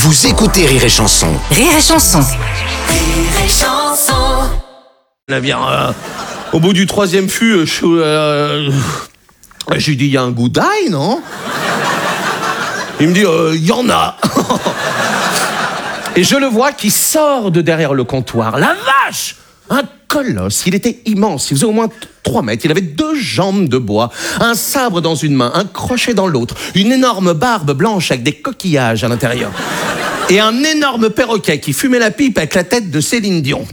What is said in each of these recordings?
Vous écoutez Rire et Chanson. Rire et Chanson. Rire et Chanson. Au bout du troisième fût, j'ai dit, il y a un goût d'ail, non? Il me dit, il y en a. Et je le vois qui sort de derrière le comptoir. La vache! Un colosse, il était immense, il faisait au moins 3 mètres, il avait 2 jambes de bois, un sabre dans une main, un crochet dans l'autre, une énorme barbe blanche avec des coquillages à l'intérieur, et un énorme perroquet qui fumait la pipe avec la tête de Céline Dion.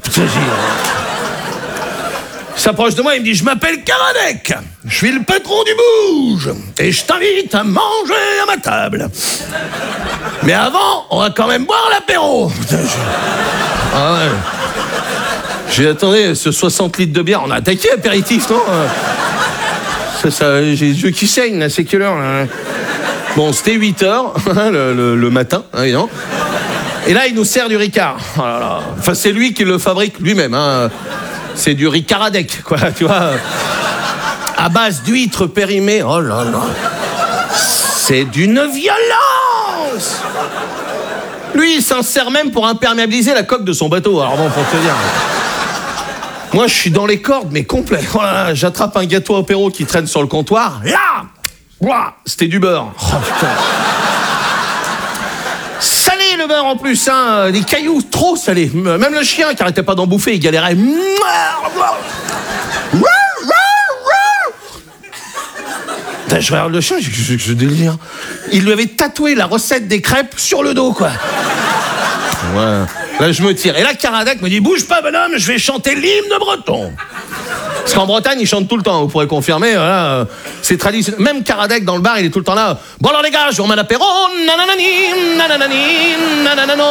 Il s'approche de moi, il me dit, je m'appelle Karadec, je suis le patron du Bouge, et je t'invite à manger à ma table. Mais avant, on va quand même boire l'apéro. Ah ouais. J'ai dit, attendez, ce 60 litres de bière, on a attaqué apéritif, non? Ça, j'ai les yeux qui saignent, là, c'est quelle heure, là? Bon, c'était 8h, le matin, évidemment. Et là, il nous sert du Ricard. Oh là là. Enfin, c'est lui qui le fabrique lui-même, hein. C'est du Ricaradec, quoi, tu vois. À base d'huîtres périmées, oh là là. C'est d'une violence! Lui, il s'en sert même pour imperméabiliser la coque de son bateau, alors bon, pour te dire... Moi, je suis dans les cordes, mais complet. Oh là là, j'attrape un gâteau apéro qui traîne sur le comptoir. Là, ouah, c'était du beurre. Oh, putain. Salé le beurre en plus, hein. Des cailloux trop salés. Même le chien qui arrêtait pas d'en bouffer, il galérait. Je regarde le chien, je délire. Il lui avait tatoué la recette des crêpes sur le dos, quoi. Ouais. Là, je me tire. Et là, Karadec me dit, bouge pas, bonhomme, je vais chanter l'hymne breton. Parce qu'en Bretagne, ils chantent tout le temps, vous pourrez confirmer. Voilà, c'est traditionnel. Même Karadec, dans le bar, il est tout le temps là. Bon, alors les gars, je vous remets l'apéro. Nananani, nananani, nananano.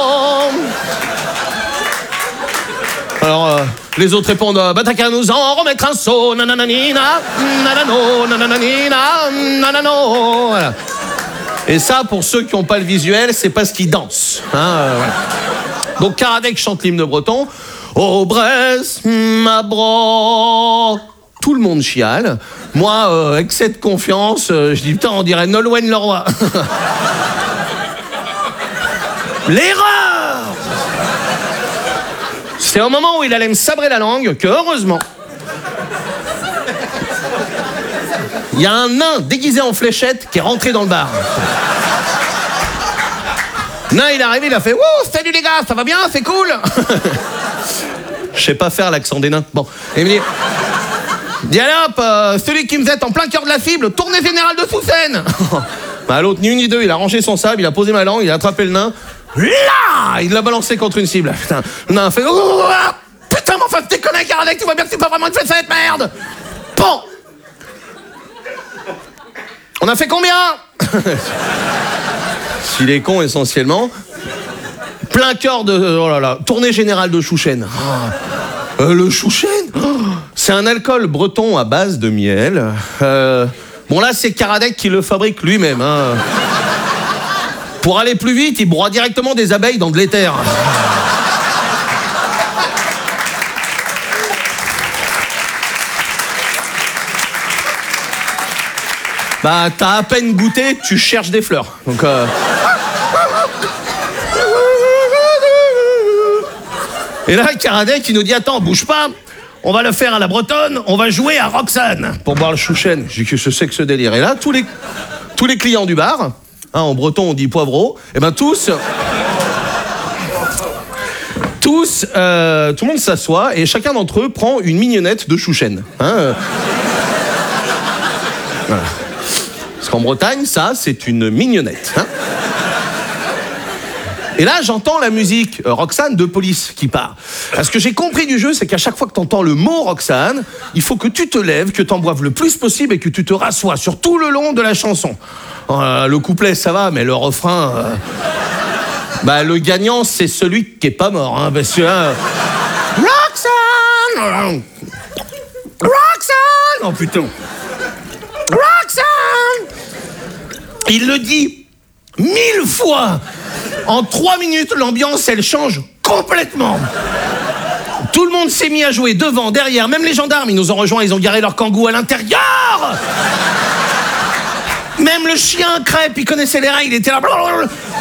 Alors, les autres répondent, bah t'as qu'à nous en remettre un saut. Nananani, nanano, nananani, nanano. Voilà. Et ça, pour ceux qui n'ont pas le visuel, c'est parce qu'ils dansent. Hein, voilà. Donc Karadec chante l'hymne breton. Ô Bresse, ma bro. Tout le monde chiale. Moi, excès de confiance, je dis putain, on dirait Nolwenn Leroy. L'erreur! C'est au moment où il allait me sabrer la langue que, heureusement, il y a un nain déguisé en fléchette qui est rentré dans le bar. Nain, il est arrivé, il a fait « Wouh, salut les gars, ça va bien, c'est cool !» Je sais pas faire l'accent des nains. Bon, et il me dit « Allez hop, celui qui me jette en plein cœur de la cible, tournée générale de Sous-Seine !» Bah l'autre, ni une ni deux, il a rangé son sable, il a posé ma langue, il a attrapé le nain. Là, il l'a balancé contre une cible. Putain, le nain a fait oh, « Putain, mais enfin, t'es connu, Karadec, tu vois bien que c'est pas vraiment une fête, cette merde !» Bon. On a fait combien? S'il est con essentiellement. Plein cœur de... Oh là là. Tournée générale de Chouchen. Le Chouchen, c'est un alcool breton à base de miel. Bon là, c'est Karadec qui le fabrique lui-même. Hein. Pour aller plus vite, il broie directement des abeilles dans de l'éther. Bah, t'as à peine goûté, tu cherches des fleurs. Donc, Et là, Karadec, il nous dit, attends, bouge pas, on va le faire à la bretonne, on va jouer à Roxane pour boire le chouchen. J'ai dit, qu'est-ce que c'est que ce délire? Et là, tous les clients du bar, hein, en breton, on dit poivreau, et ben tous, tout le monde s'assoit et chacun d'entre eux prend une mignonnette de chouchen. Hein, voilà. Parce qu'en Bretagne, ça, c'est une mignonnette. Hein. Et là, j'entends la musique Roxane de Police qui part. Ce que j'ai compris du jeu, c'est qu'à chaque fois que t'entends le mot Roxane, il faut que tu te lèves, que t'en boives le plus possible et que tu te rassoies sur tout le long de la chanson. Le couplet, ça va, mais le refrain... bah, le gagnant, c'est celui qui est pas mort. Hein, parce que... Roxane! Roxane! Oh putain! Roxane! Il le dit 1000 fois. En 3 minutes, l'ambiance, elle change complètement. Tout le monde s'est mis à jouer devant, derrière. Même les gendarmes, ils nous ont rejoints, ils ont garé leur kangou à l'intérieur. Même le chien crêpe, il connaissait les règles, il était là.